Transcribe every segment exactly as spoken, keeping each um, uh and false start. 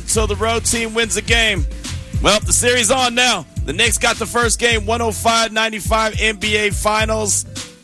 till the road team wins a game. Well, the series on now. The Knicks got the first game, one oh five ninety-five N B A Finals.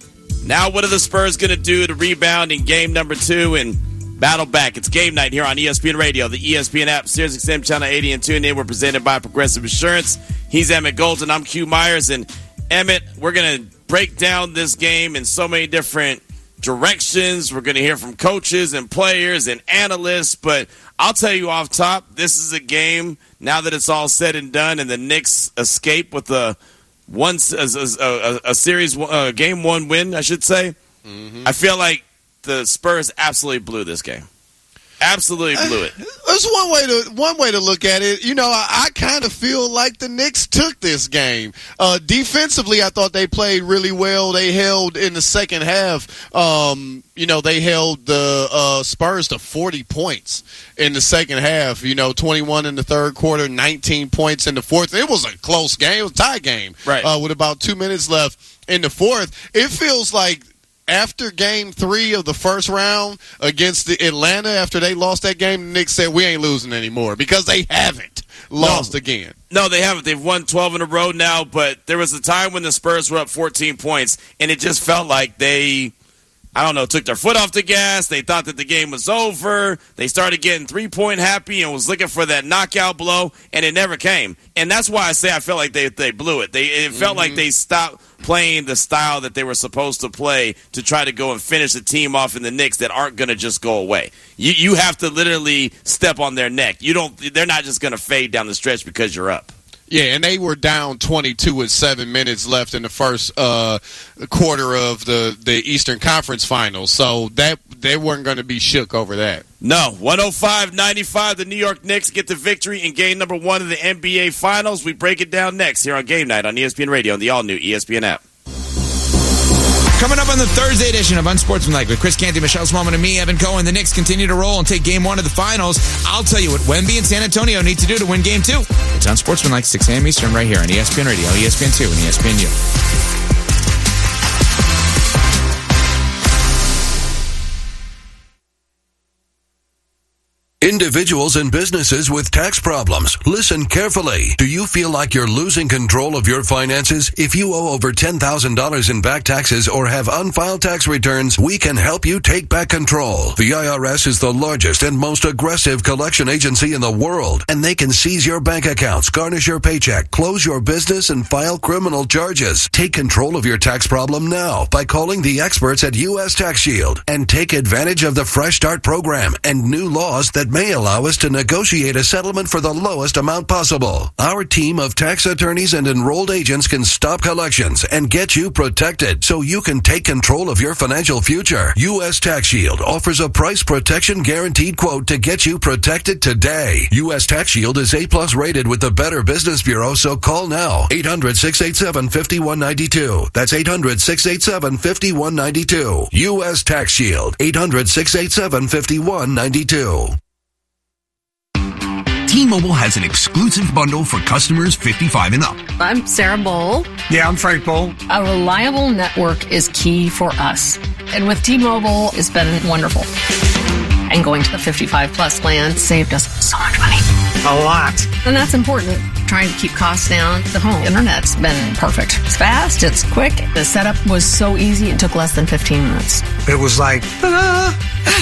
Now what are the Spurs going to do to rebound in game number two and battle back? It's game night here on E S P N Radio, the E S P N app, Sirius X M Channel eighty, and tune in. We're presented by Progressive Insurance. He's Emmett Golden. I'm Q Myers. And Emmett, we're going to break down this game in so many different directions. We're going to hear from coaches and players and analysts. But I'll tell you off top, this is a game, now that it's all said and done, and the Knicks escape with a one a, a, a series a game one win, I should say. Mm-hmm. I feel like the Spurs absolutely blew this game. Absolutely blew it. There's one way to one way to look at it. You know, I, I kind of feel like the Knicks took this game. Uh, defensively, I thought they played really well. They held in the second half. Um, you know, they held the uh, Spurs to forty points in the second half. You know, twenty-one in the third quarter, nineteen points in the fourth. It was a close game. It was a tie game. Right. Uh, with about two minutes left in the fourth. It feels like after game three of the first round against the Atlanta, after they lost that game, the Knicks said, we ain't losing anymore, because they haven't lost no. again. No, they haven't. They've won twelve in a row now, but there was a time when the Spurs were up fourteen points, and it just felt like they, I don't know, took their foot off the gas. They thought that the game was over. They started getting three-point happy and was looking for that knockout blow, and it never came. And that's why I say I felt like they they blew it. They It felt mm-hmm. like they stopped playing the style that they were supposed to play to try to go and finish the team off in the Knicks that aren't going to just go away. You you have to literally step on their neck. You don't. They're not just going to fade down the stretch because you're up. Yeah, and they were down twenty-two with seven minutes left in the first uh, quarter of the, the Eastern Conference Finals. So that they weren't going to be shook over that. No, one oh five ninety-five, the New York Knicks get the victory in game number one of the N B A Finals. We break it down next here on Game Night on E S P N Radio and the all-new E S P N app. Coming up on the Thursday edition of Unsportsmanlike with Chris Canty, Michelle Smallman, and me, Evan Cohen. The Knicks continue to roll and take game one of the finals. I'll tell you what Wemby and San Antonio need to do to win game two. It's Unsportsmanlike, six a.m. Eastern, right here on E S P N Radio, E S P N two, and E S P N U. Individuals and businesses with tax problems, listen carefully. Do you feel like you're losing control of your finances? If you owe over ten thousand dollars in back taxes or have unfiled tax returns, we can help you take back control. The I R S is the largest and most aggressive collection agency in the world, and they can seize your bank accounts, garnish your paycheck, close your business, and file criminal charges. Take control of your tax problem now by calling the experts at U S Tax Shield and take advantage of the Fresh Start program and new laws that may allow us to negotiate a settlement for the lowest amount possible. Our team of tax attorneys and enrolled agents can stop collections and get you protected so you can take control of your financial future. U S Tax Shield offers a price protection guaranteed quote to get you protected today. U S Tax Shield is A plus rated with the Better Business Bureau, so call now. eight hundred, six eight seven, five one nine two. That's eight hundred, six eight seven, five one nine two. U S Tax Shield. eight hundred, six eight seven, five one nine two. T-Mobile has an exclusive bundle for customers fifty-five and up. I'm Sarah Bowl. Yeah, I'm Frank Bowl. A reliable network is key for us. And with T-Mobile, it's been wonderful. And going to the fifty-five plus plan saved us so much money. A lot. And that's important. Trying to keep costs down. The home internet's been perfect. It's fast, it's quick. The setup was so easy, it took less than fifteen minutes. It was like, ta-da!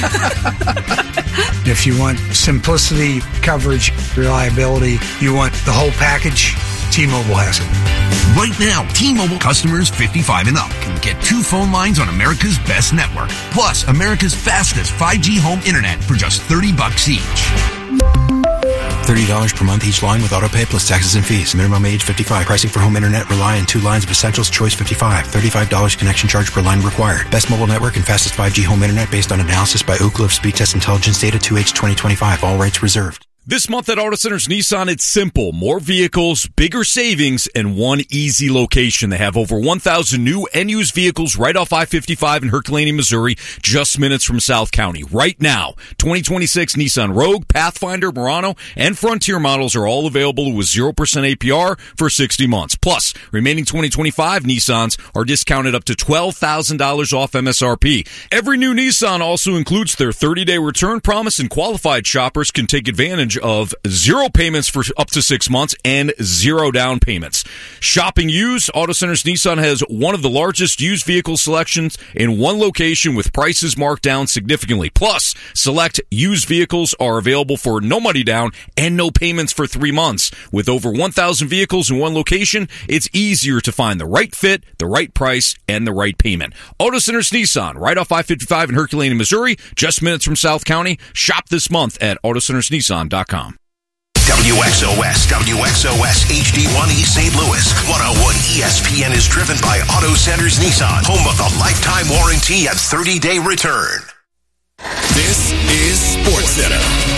If you want simplicity, coverage, reliability, you want the whole package, T-Mobile has it. Right now, T-Mobile customers fifty-five and up can get two phone lines on America's best network, plus America's fastest five G home internet for just thirty bucks each. thirty dollars per month each line with autopay plus taxes and fees. Minimum age fifty-five. Pricing for home internet rely on two lines of Essentials Choice fifty-five. thirty-five dollars connection charge per line required. Best mobile network and fastest five G home internet based on analysis by Ookla of Speed Test Intelligence Data two H twenty twenty-five. All rights reserved. This month at Auto Centers Nissan, it's simple. More vehicles, bigger savings, and one easy location. They have over one thousand new and used vehicles right off I fifty-five in Herculaneum, Missouri, just minutes from South County. Right now, twenty twenty-six Nissan Rogue, Pathfinder, Murano, and Frontier models are all available with zero percent A P R for sixty months. Plus, remaining twenty twenty-five Nissans are discounted up to twelve thousand dollars off M S R P. Every new Nissan also includes their thirty-day return promise, and qualified shoppers can take advantage advantage of zero payments for up to six months and zero down payments. Shopping used, Auto Centers Nissan has one of the largest used vehicle selections in one location with prices marked down significantly. Plus, select used vehicles are available for no money down and no payments for three months. With over one thousand vehicles in one location, it's easier to find the right fit, the right price, and the right payment. Auto Centers Nissan, right off I fifty-five in Herculaneum, Missouri, just minutes from South County. Shop this month at auto centers nissan dot com. W X O S, W X O S H D one E Saint Louis. one oh one E S P N is driven by Auto Centers Nissan, home of the lifetime warranty and thirty-day return. This is SportsCenter.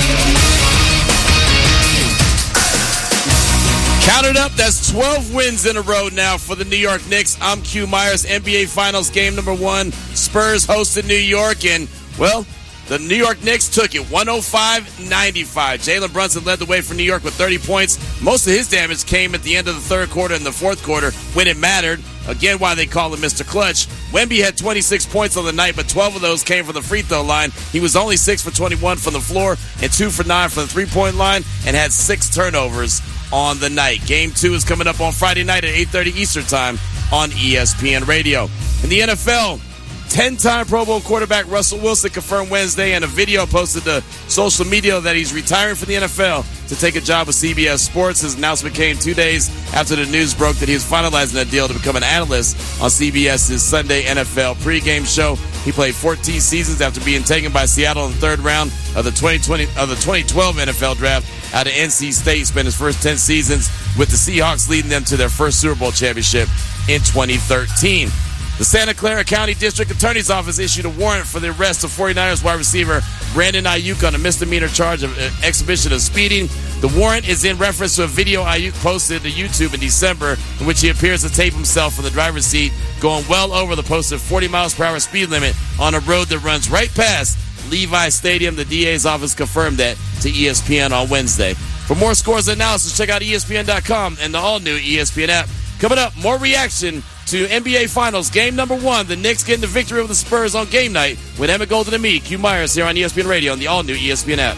Count it up. That's twelve wins in a row now for the New York Knicks. I'm Q Myers. N B A Finals game number one. Spurs hosted New York, and, well, the New York Knicks took it one oh five ninety-five. Jalen Brunson led the way for New York with thirty points. Most of his damage came at the end of the third quarter and the fourth quarter when it mattered. Again, why they call him Mister Clutch. Wemby had twenty-six points on the night, but twelve of those came from the free throw line. He was only six for twenty-one from the floor and two for nine from the three-point line and had six turnovers on the night. Game two is coming up on Friday night at eight thirty Eastern Time on E S P N Radio. In the N F L, ten-time Pro Bowl quarterback Russell Wilson confirmed Wednesday in a video posted to social media that he's retiring from the N F L to take a job with C B S Sports. His announcement came two days after the news broke that he was finalizing a deal to become an analyst on CBS's Sunday N F L pregame show. He played fourteen seasons after being taken by Seattle in the third round of the twenty twenty of the twenty twelve N F L draft out of N C State. Spent his first ten seasons with the Seahawks, leading them to their first Super Bowl championship in twenty thirteen. The Santa Clara County District Attorney's Office issued a warrant for the arrest of 49ers wide receiver Brandon Ayuk on a misdemeanor charge of uh, exhibition of speeding. The warrant is in reference to a video Ayuk posted to YouTube in December in which he appears to tape himself from the driver's seat going well over the posted forty miles per hour speed limit on a road that runs right past Levi Stadium. The D A's office confirmed that to E S P N on Wednesday. For more scores and analysis, check out E S P N dot com and the all-new E S P N app. Coming up, more reaction to N B A Finals game number one. The Knicks getting the victory over the Spurs on game night with Emmett Golden and me, Q Myers, here on E S P N Radio on the all-new E S P N app.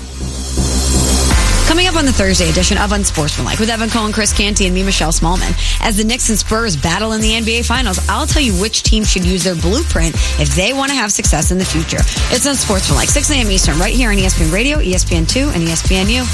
Coming up on the Thursday edition of Unsportsmanlike with Evan Cohen, Chris Canty, and me, Michelle Smallman. As the Knicks and Spurs battle in the N B A Finals, I'll tell you which team should use their blueprint if they want to have success in the future. It's Unsportsmanlike, six a.m. Eastern, right here on E S P N Radio, E S P N two, and E S P N U.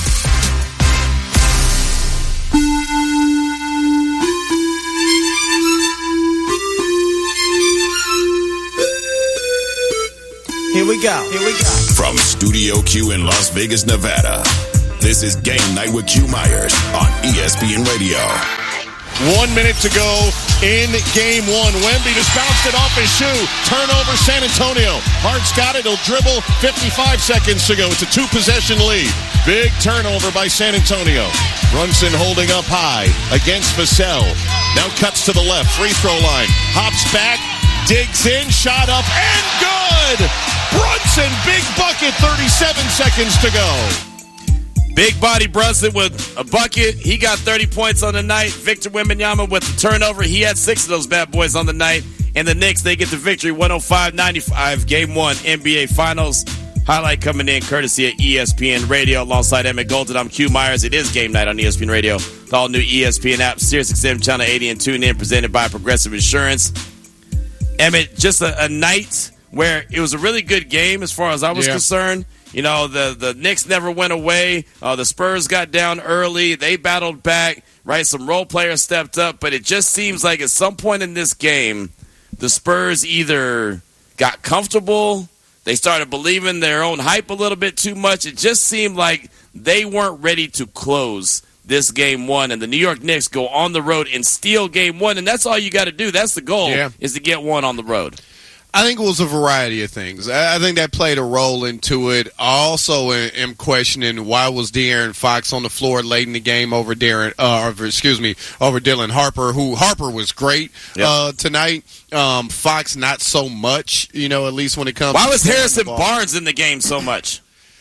Here we go. Here we go. From Studio Q in Las Vegas, Nevada, this is Game Night with Q Myers on E S P N Radio. One minute to go in game one. Wemby just bounced it off his shoe. Turnover, San Antonio. Hart's got it. He'll dribble. fifty-five seconds to go. It's a two-possession lead. Big turnover by San Antonio. Brunson holding up high against Vassell. Now cuts to the left. Free throw line. Hops back. Digs in. Shot up. And good! Brunson, big bucket. thirty-seven seconds to go. Big body Brunson with a bucket. He got thirty points on the night. Victor Wembanyama with the turnover. He had six of those bad boys on the night. And the Knicks, they get the victory one oh five ninety-five. Game one, N B A Finals. Highlight coming in courtesy of E S P N Radio alongside Emmett Golden. I'm Q Myers. It is Game Night on E S P N Radio. The all-new E S P N app, Sirius X M Channel eighty, and tune in, presented by Progressive Insurance. Emmett, just a, a night where it was a really good game as far as I was yeah. concerned. You know, the, the Knicks never went away. Uh, the Spurs got down early. They battled back, right? Some role players stepped up. But it just seems like at some point in this game, the Spurs either got comfortable, they started believing their own hype a little bit too much. It just seemed like they weren't ready to close this game one. And the New York Knicks go on the road and steal game one. And that's all you got to do. That's the goal, yeah. is to get one on the road. I think it was a variety of things. I think that played a role into it. I also am questioning why was De'Aaron Fox on the floor late in the game over Darren, uh, over, excuse me, over Dylan Harper, who Harper was great yep. uh, tonight. Um, Fox not so much, you know, at least when it comes. Why to was Harrison Barnes in the game so much?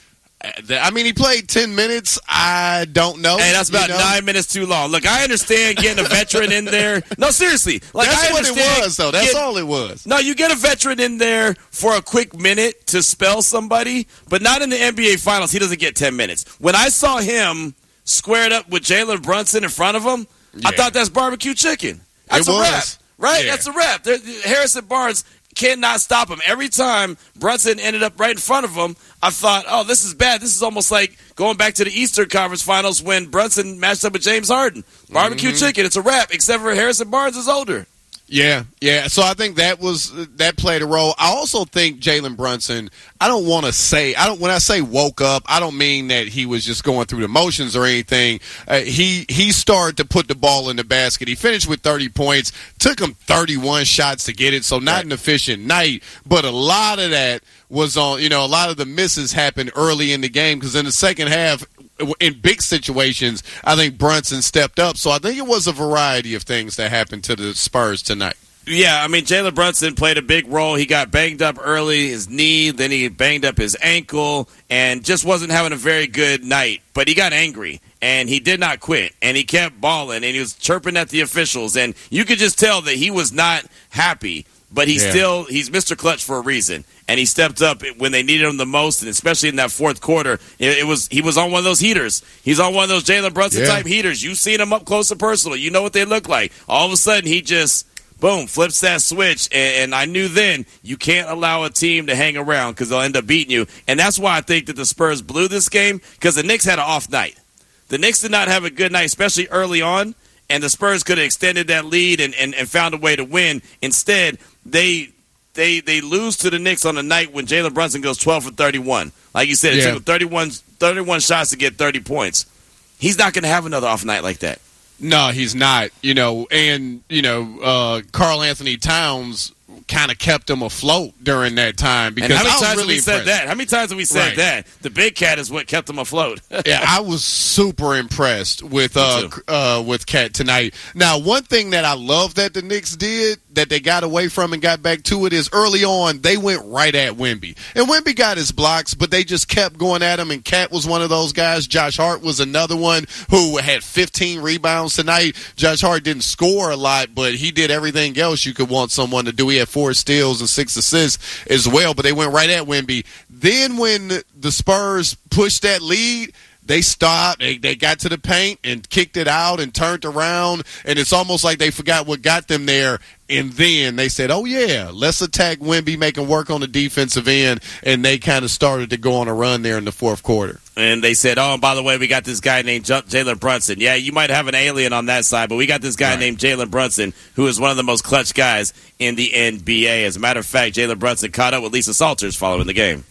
I mean, he played ten minutes. I don't know. Hey, that's about you know? nine minutes too long. Look, I understand getting a veteran in there. No, seriously. Like, that's I what it was, though. That's get, all it was. No, you get a veteran in there for a quick minute to spell somebody, but not in the N B A Finals. He doesn't get ten minutes. When I saw him squared up with Jalen Brunson in front of him, yeah. I thought that's barbecue chicken. That's it a was. wrap, right? Yeah. That's a wrap. There, Harrison Barnes cannot stop him. Every time Brunson ended up right in front of him, I thought, oh, this is bad. This is almost like going back to the Eastern Conference Finals when Brunson matched up with James Harden. Barbecue mm-hmm. chicken, it's a wrap, except for Harrison Barnes is older. Yeah, yeah. So I think that was that played a role. I also think Jalen Brunson, I don't want to say, I don't when I say woke up, I don't mean that he was just going through the motions or anything. Uh, he he started to put the ball in the basket. He finished with thirty points, took him thirty-one shots to get it, so not right. an efficient night, but a lot of that was on, you know, a lot of the misses happened early in the game because in the second half, in big situations, I think Brunson stepped up. So I think it was a variety of things that happened to the Spurs tonight. Yeah, I mean, Jalen Brunson played a big role. He got banged up early, his knee, then he banged up his ankle, and just wasn't having a very good night. But he got angry, and he did not quit, and he kept balling, and he was chirping at the officials, and you could just tell that he was not happy. But he's yeah. still, he's Mister Clutch for a reason. And he stepped up when they needed him the most, and especially in that fourth quarter. It, it was he was on one of those heaters. He's on one of those Jalen Brunson-type yeah. heaters. You've seen him up close and personal. You know what they look like. All of a sudden, he just, boom, flips that switch. And, and I knew then you can't allow a team to hang around because they'll end up beating you. And that's why I think that the Spurs blew this game because the Knicks had an off night. The Knicks did not have a good night, especially early on. And the Spurs could have extended that lead and, and, and found a way to win. Instead, they they they lose to the Knicks on a night when Jalen Brunson goes twelve for thirty-one. Like you said, it yeah. took him thirty-one, thirty-one shots to get thirty points. He's not going to have another off night like that. No, he's not. You know, and, you know, uh, Karl Anthony Towns kind of kept him afloat during that time. Because and how many I was times really have we impressed. said that? How many times have we said right. that? The big cat is what kept him afloat. Yeah, I was super impressed with uh, uh, with Cat tonight. Now, one thing that I love that the Knicks did, that they got away from and got back to it, is early on, they went right at Wemby. And Wemby got his blocks, but they just kept going at him, and Cat was one of those guys. Josh Hart was another one who had fifteen rebounds tonight. Josh Hart didn't score a lot, but he did everything else you could want someone to do. He had four steals and six assists as well, but they went right at Wemby. Then when the Spurs pushed that lead, they stopped, they, they got to the paint and kicked it out and turned around, and it's almost like they forgot what got them there, and then they said, oh, yeah, let's attack Wemby, make him work on the defensive end, and they kind of started to go on a run there in the fourth quarter. And they said, oh, and by the way, we got this guy named J- Jalen Brunson. Yeah, you might have an alien on that side, but we got this guy right. named Jalen Brunson, who is one of the most clutch guys in the N B A. As a matter of fact, Jalen Brunson caught up with Lisa Salters following the game.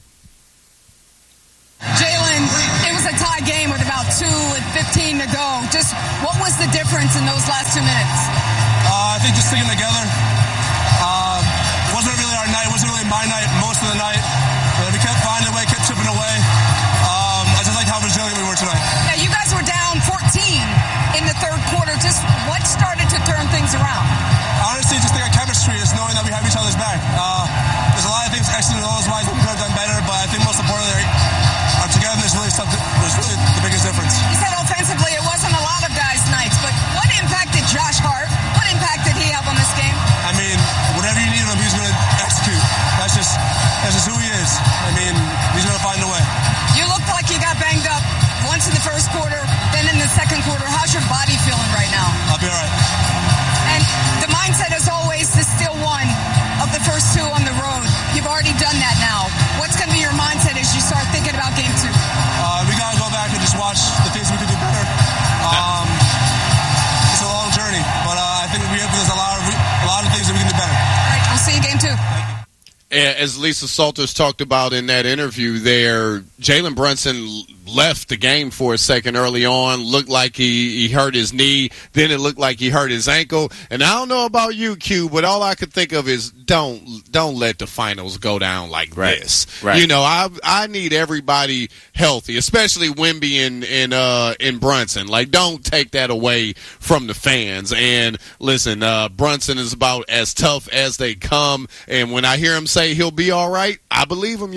Jalen, it was a tie game with about two and fifteen to go. Just what was the difference in those last two minutes? Uh, I think just sticking together. Uh, wasn't really our night. Wasn't really my night most of the night. But we kept finding a way, kept chipping away. Um, I just liked how resilient we were tonight. Yeah, you guys were down fourteen in the third quarter. Just what started to turn things around? Honestly, just think of chemistry, just knowing that we have each other's back. Uh, there's a lot of things excellent those wise we could have done better, but I think most importantly, our togetherness really something was really the biggest difference. You said offensively it wasn't a lot of guys' nights, but what impacted Josh Hart? What impact did he have on this game? I mean, whatever you need him, he's going to execute. That's just that's just who he is. I mean, he's going to find a way. You looked like you got banged up once in the first quarter, then in the second quarter. How's your body feeling right now? I'll be all right. And the mindset, as always, is still one of the first two on the road. You've already done that now. What's going to be your mindset as you start thinking about game two? Uh, we got to go back and just watch the things we could do better. Um, it's a long journey, but uh, I think we have there's a lot of a lot of things that we can do better. All right, we'll see you game two. As Lisa Salters talked about in that interview there, Jalen Brunson left the game for a second early on. Looked like he, he hurt his knee. Then it looked like he hurt his ankle. And I don't know about you, Q, but all I could think of is don't don't let the finals go down like right. this. Right. You know, I I need everybody healthy, especially Wemby and and uh and Brunson. Like, don't take that away from the fans. And listen, uh, Brunson is about as tough as they come. And when I hear him say he'll be all right, I believe him, yo.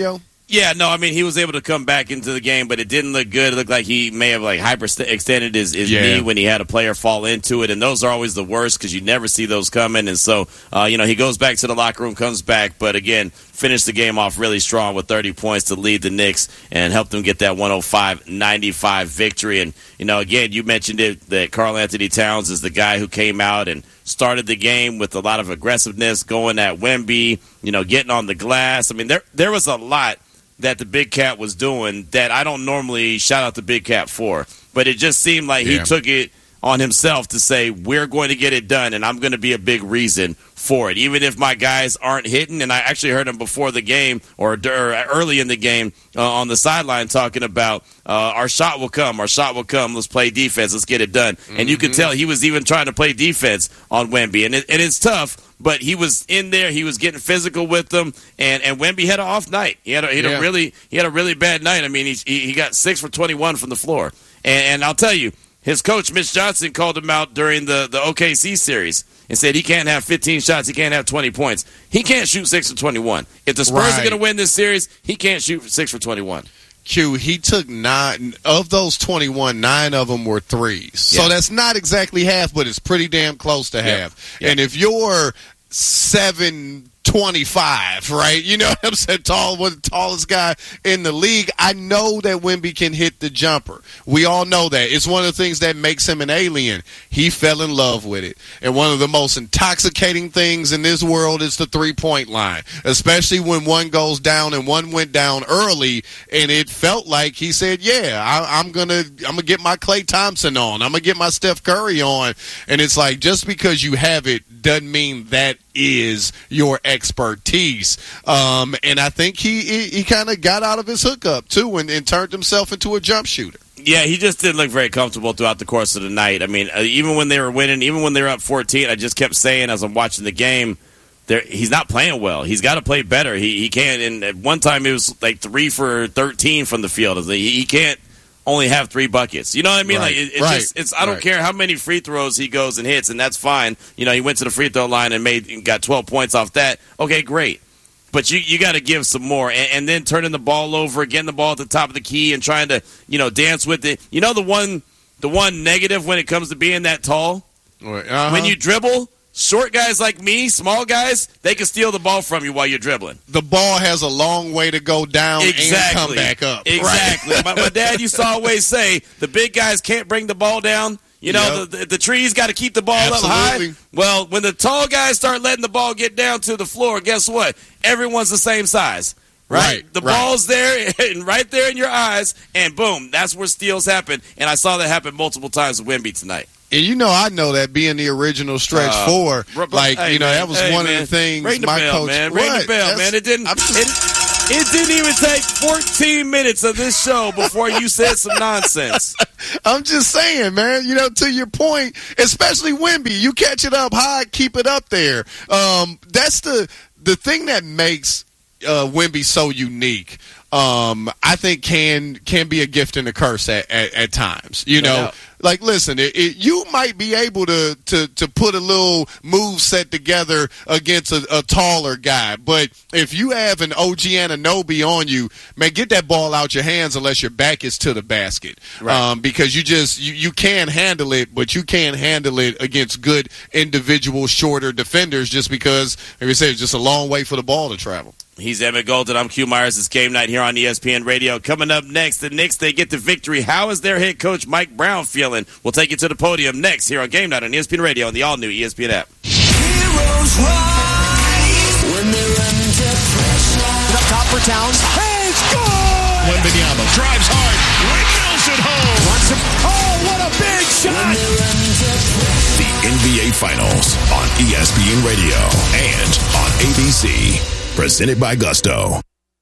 Yeah, no, I mean, he was able to come back into the game, but it didn't look good. It looked like he may have like hyperextended his, his Yeah. knee when he had a player fall into it, and those are always the worst because you never see those coming. And so, uh, you know, he goes back to the locker room, comes back, but again, finished the game off really strong with thirty points to lead the Knicks and help them get that one oh five ninety-five victory. And, you know, again, you mentioned it that Karl Anthony Towns is the guy who came out and started the game with a lot of aggressiveness, going at Wemby, you know, getting on the glass. I mean, there there was a lot that the Big Cat was doing that I don't normally shout out the Big Cat for. But it just seemed like Yeah. he took it on himself to say, we're going to get it done, and I'm going to be a big reason for it. Even if my guys aren't hitting, and I actually heard him before the game or, or early in the game uh, on the sideline talking about uh, our shot will come, our shot will come, let's play defense, let's get it done. Mm-hmm. And you could tell he was even trying to play defense on Wemby. And, it, and it's tough, but he was in there, he was getting physical with them, and, and Wemby had an off night. He had a, he had Yeah. a really he had a really bad night. I mean, he, he, he got six for twenty-one from the floor. And, and I'll tell you, his coach, Mitch Johnson, called him out during the, the O K C series and said he can't have fifteen shots, he can't have twenty points. He can't shoot six for twenty-one. If the Spurs Right. are going to win this series, he can't shoot six for twenty-one. Q, he took nine of those twenty-one, nine of them were threes. So Yeah. that's not exactly half, but it's pretty damn close to Yep. half. Yep. And if you're seven twenty-five, right? You know what I'm saying? Tall, was the tallest guy in the league. I know that Wemby can hit the jumper. We all know that. It's one of the things that makes him an alien. He fell in love with it. And one of the most intoxicating things in this world is the three-point line, especially when one goes down and one went down early, and it felt like he said, yeah, I, I'm going to I'm gonna get my Klay Thompson on. I'm going to get my Steph Curry on. And it's like, just because you have it doesn't mean that is your expertise. Um, and I think he he, he kind of got out of his hookup, too, and, and turned himself into a jump shooter. Yeah, he just didn't look very comfortable throughout the course of the night. I mean, uh, even when they were winning, even when they were up fourteen, I just kept saying as I'm watching the game, there he's not playing well. He's got to play better. He he can't. And at one time, it was like three for thirteen from the field. He, he can't only have three buckets. You know what I mean? Right. Like it, it's Right. just it's. I don't Right. care how many free throws he goes and hits, and that's fine. You know, he went to the free throw line and made and got twelve points off that. Okay, great. But you, you got to give some more, and, and then turning the ball over, getting the ball at the top of the key, and trying to you know dance with it. You know the one the one negative when it comes to being that tall, Uh-huh. when you dribble, short guys like me, small guys, they can steal the ball from you while you're dribbling. The ball has a long way to go down Exactly. and come back up. Exactly. Right? my, my dad used to always say the big guys can't bring the ball down. You know, Yep. the, the, the trees got to keep the ball Absolutely. up high. Well, when the tall guys start letting the ball get down to the floor, guess what? Everyone's the same size. Right? Right, The right. ball's there and right there in your eyes, and boom, that's where steals happen. And I saw that happen multiple times with Wemby tonight. And you know, I know that being the original stretch Uh, four, bro- bro- like, hey, you know, man, that was hey, one man. of the things Ring the my bell, coach. man. Ring What? the bell, That's- man. It didn't. I'm just- It, it didn't even take fourteen minutes of this show before you said some nonsense. I'm just saying, man, you know, to your point, especially Wemby, you catch it up high, keep it up there. Um, that's the the thing that makes uh, Wemby so unique. Um, I think can can be a gift and a curse at, at, at times. You No know, doubt. like listen, it, it, you might be able to, to to put a little move set together against a, a taller guy, but if you have an O G Anunoby on you, man, get that ball out your hands unless your back is to the basket, Right. um, because you just you, you can handle it, but you can't handle it against good individual shorter defenders just because, like I said, it's just a long way for the ball to travel. He's Emmett Golden. I'm Q Myers. It's game night here on E S P N Radio. Coming up next, the Knicks, they get the victory. How is their head coach, Mike Brown, feeling? We'll take you to the podium next here on Game Night on E S P N Radio and the all-new E S P N app. Heroes rise when they're under pressure. Up top for Towns. Hey, score! Wembanyama drives hard, windmills it home. Wants him. Oh, what a big shot! The N B A Finals on E S P N Radio and on A B C. Presented by Gusto.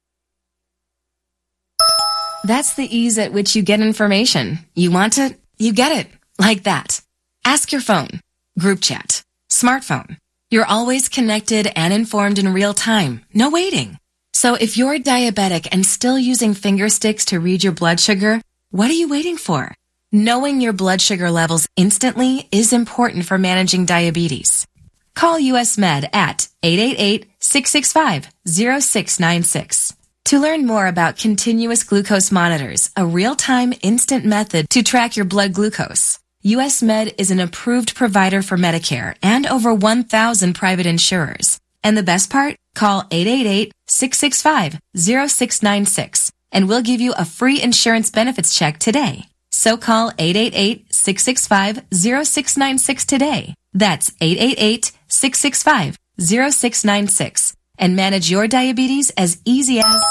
That's the ease at which you get information. You want it, you get it. Like that. Ask your phone. Group chat. Smartphone. You're always connected and informed in real time. No waiting. So if you're diabetic and still using finger sticks to read your blood sugar, what are you waiting for? Knowing your blood sugar levels instantly is important for managing diabetes. Call U S Med at eight eight eight, six six five, zero six nine six. To learn more about continuous glucose monitors, a real-time instant method to track your blood glucose, U S Med is an approved provider for Medicare and over one thousand private insurers. And the best part? Call eight eight eight, six six five, zero six nine six and we'll give you a free insurance benefits check today. So call eight eight eight, six six five, zero six nine six today. That's eight eight eight, six six five, zero six nine six and manage your diabetes as easy as...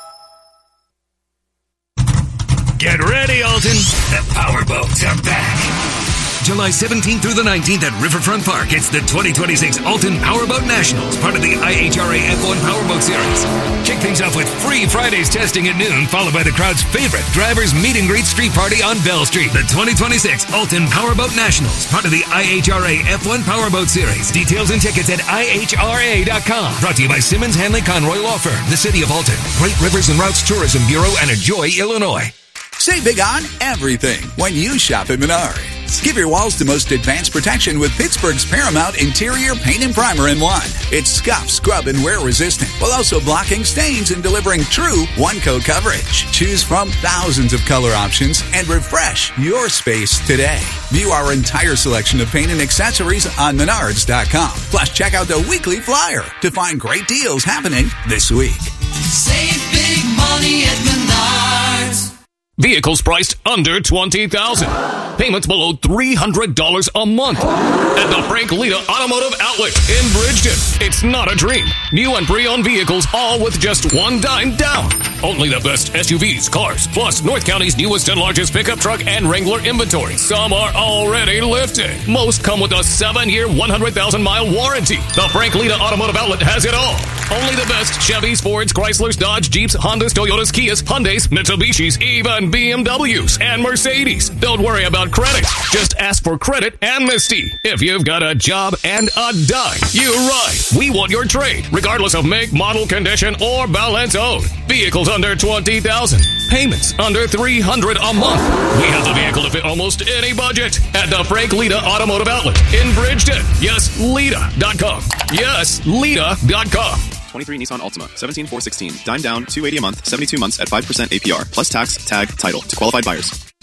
Get ready, Alton. The powerboats are back. July seventeenth through the nineteenth at Riverfront Park. It's the twenty twenty-six Alton Powerboat Nationals, part of the I H R A F one Powerboat Series. Kick things off with free Fridays testing at noon, followed by the crowd's favorite Drivers Meet and Greet Street Party on Bell Street. The twenty twenty-six Alton Powerboat Nationals, part of the I H R A F one Powerboat Series. Details and tickets at I H R A dot com. Brought to you by Simmons Hanley Conroy Law Firm, the City of Alton, Great Rivers and Routes Tourism Bureau, and Enjoy, Illinois. Save big on everything when you shop at Menards. Give your walls the most advanced protection with Pittsburgh's Paramount Interior Paint and Primer in one. It's scuff, scrub, and wear resistant, while also blocking stains and delivering true one-coat coverage. Choose from thousands of color options and refresh your space today. View our entire selection of paint and accessories on Menards dot com. Plus, check out the weekly flyer to find great deals happening this week. Save big money at Menards. Vehicles priced under twenty thousand dollars. Payments below three hundred dollars a month. At the Frank Lita Automotive Outlet in Bridgeton. It's not a dream. New and pre-owned vehicles, all with just one dime down. Only the best S U Vs, cars, plus North County's newest and largest pickup truck and Wrangler inventory. Some are already lifted. Most come with a seven-year, one hundred thousand mile warranty. The Frank Lita Automotive Outlet has it all. Only the best Chevys, Fords, Chryslers, Dodge, Jeeps, Hondas, Toyotas, Kias, Hyundais, Mitsubishis, even B M Ws and Mercedes. Don't worry about credit. Just ask for credit amnesty. If you've got a job and a dime, you're right. We want your trade, regardless of make, model, condition, or balance owed. Vehicles under twenty thousand dollars. Payments under three hundred dollars a month. We have the vehicle to fit almost any budget at the Frank Lita Automotive Outlet in Bridgeton. Yes, Lita dot com. Yes, Lita dot com. twenty-three Nissan Altima, seventeen four sixteen. Dime down, two hundred eighty dollars a month, seventy-two months at five percent A P R, plus tax, tag, title to qualified buyers.